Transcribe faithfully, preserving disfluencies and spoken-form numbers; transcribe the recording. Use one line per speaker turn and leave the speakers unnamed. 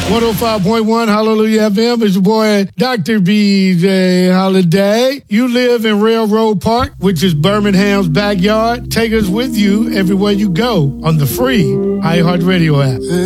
one oh five point one Hallelujah F M. It's your boy, Doctor B J Holiday. You live in Railroad Park, which is Birmingham's backyard. Take us with you everywhere you go on the free iHeartRadio app.